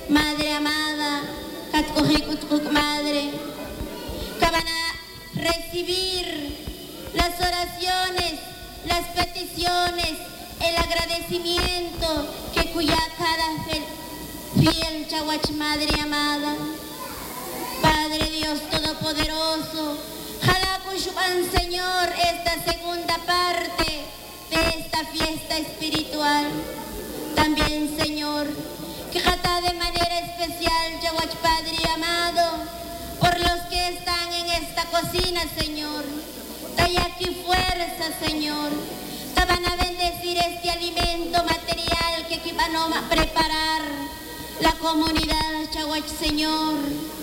Madre amada, Madre, que van a recibir las oraciones, las peticiones, el agradecimiento que cuya cada fiel Chawach Madre amada. Padre Dios Todopoderoso, Jalakushuban Señor, esta segunda parte de esta fiesta espiritual. También, Señor, que jata de manera especial, Chawach Padre amado, por los que están en esta cocina, Señor. Daya aquí fuerza, Señor, que van a bendecir este alimento material que aquí van a preparar la comunidad, Chawach, Señor.